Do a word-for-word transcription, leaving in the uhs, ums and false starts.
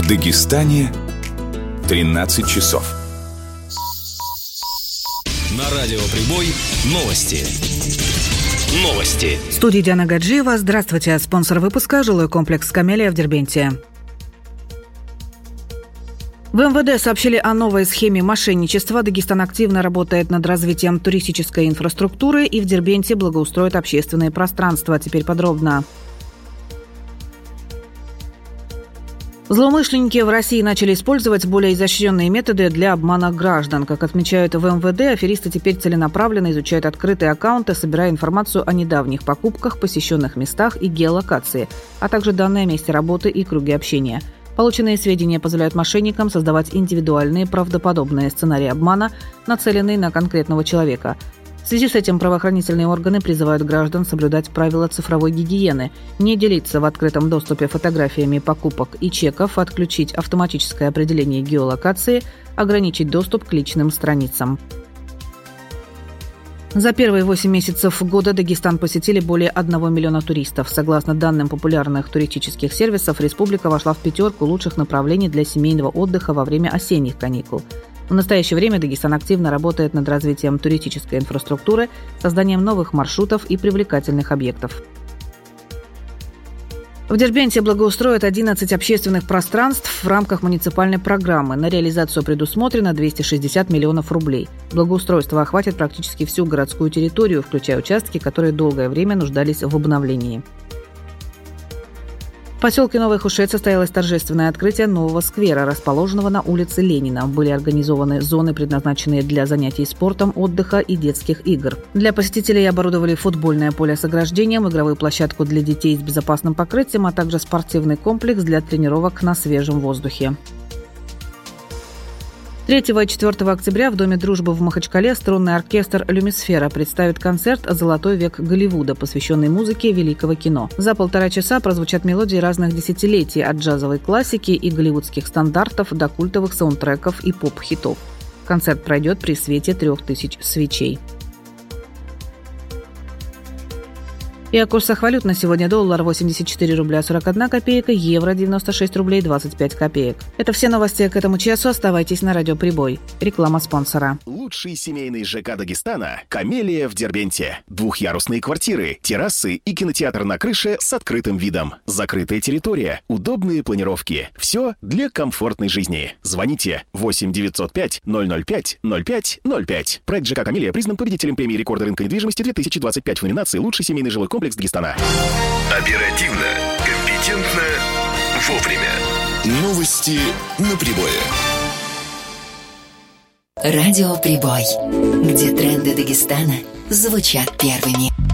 В Дагестане тринадцать часов. На радио «Прибой» новости. Новости. В студии Диана Гаджиева. Здравствуйте. Спонсор выпуска – жилой комплекс «Камелия» в Дербенте. В эм вэ дэ сообщили о новой схеме мошенничества. Дагестан активно работает над развитием туристической инфраструктуры и в Дербенте благоустроит общественные пространства. Теперь подробно. Злоумышленники в России начали использовать более изощренные методы для обмана граждан. Как отмечают в эм вэ дэ, аферисты теперь целенаправленно изучают открытые аккаунты, собирая информацию о недавних покупках, посещенных местах и геолокации, а также данные о месте работы и круге общения. Полученные сведения позволяют мошенникам создавать индивидуальные правдоподобные сценарии обмана, нацеленные на конкретного человека. В связи с этим правоохранительные органы призывают граждан соблюдать правила цифровой гигиены, не делиться в открытом доступе фотографиями покупок и чеков, отключить автоматическое определение геолокации, ограничить доступ к личным страницам. За первые восемь месяцев года Дагестан посетили более одного миллиона туристов. Согласно данным популярных туристических сервисов, республика вошла в пятерку лучших направлений для семейного отдыха во время осенних каникул. В настоящее время Дагестан активно работает над развитием туристической инфраструктуры, созданием новых маршрутов и привлекательных объектов. В Дербенте благоустроят одиннадцать общественных пространств в рамках муниципальной программы. На реализацию предусмотрено двести шестьдесят миллионов рублей. Благоустройство охватит практически всю городскую территорию, включая участки, которые долгое время нуждались в обновлении. В поселке Новый Хушет состоялось торжественное открытие нового сквера, расположенного на улице Ленина. Были организованы зоны, предназначенные для занятий спортом, отдыха и детских игр. Для посетителей оборудовали футбольное поле с ограждением, игровую площадку для детей с безопасным покрытием, а также спортивный комплекс для тренировок на свежем воздухе. третьего и четвёртого октября в Доме дружбы в Махачкале струнный оркестр «Люмисфера» представит концерт «Золотой век Голливуда», посвященный музыке великого кино. За полтора часа прозвучат мелодии разных десятилетий, от джазовой классики и голливудских стандартов до культовых саундтреков и поп-хитов. Концерт пройдет при свете трех тысяч свечей. И о курсах валют на сегодня: доллар восемьдесят четыре рубля сорок одна копейка, евро девяносто шесть рублей двадцать пять копеек. Это все новости к этому часу. Оставайтесь на радио «Прибой». Реклама спонсора. Лучший семейный ЖК Дагестана – «Камелия» в Дербенте. Двухъярусные квартиры, террасы и кинотеатр на крыше с открытым видом. Закрытая территория, удобные планировки. Все для комфортной жизни. Звоните восемь девятьсот пять ноль ноль пять ноль пять ноль пять. Проект ЖК «Камелия» признан победителем премии рекорда рынка недвижимости две тысячи двадцать пять в номинации «Лучший семейный жилой комплекс Дагестана». Оперативно, компетентно, вовремя. Новости на Прибое. Радио «Прибой», где тренды Дагестана звучат первыми.